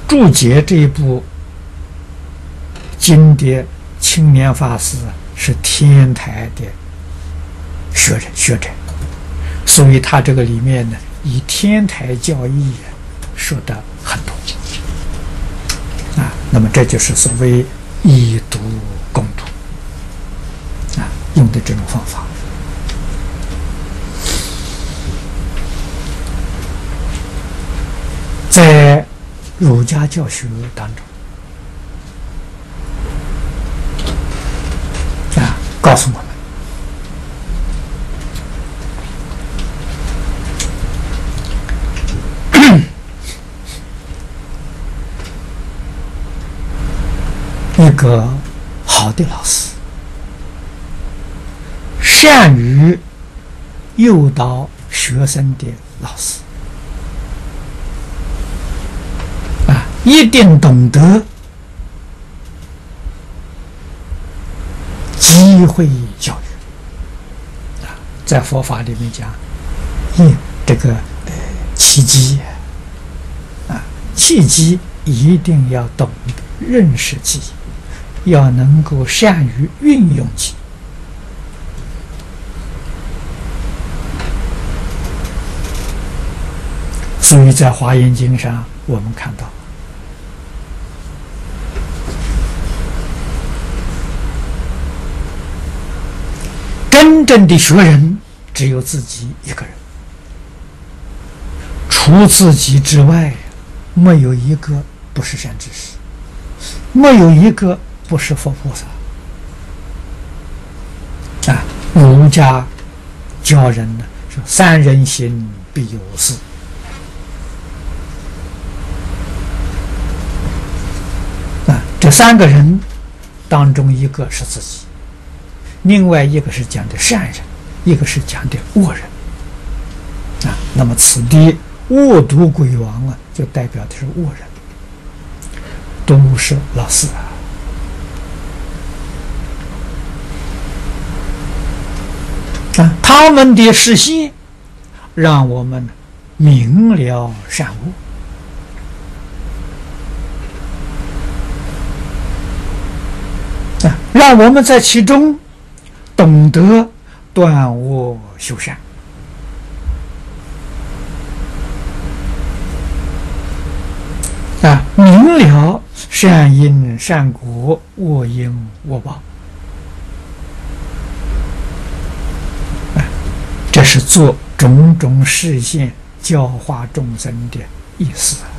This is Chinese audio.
注解这一部经典青年法师是天台的学者，所以他这个里面呢，以天台教义说的很多啊。那么这就是所谓以毒攻毒啊，用的这种方法。在儒家教学当中啊，告诉我们一个好的老师善于诱导学生的老师啊，一定懂得机会教育啊，在佛法里面讲这个契机啊，契机一定要懂得认识机，要能够善于运用机。所以在华严经上我们看到真正的学人只有自己一个人，除自己之外没有一个不是善知识，没有一个不是佛菩萨啊。儒家教人呢说三人行必有四啊，这三个人当中一个是自己，另外一个是讲的善人，一个是讲的恶人啊。那么此地恶毒鬼王啊，就代表的是恶人，都是老师啊，他们的示现让我们明了善恶啊，让我们在其中懂得断恶修善啊，明了善因善果，恶因恶报啊，这是做种种示现教化众生的意思。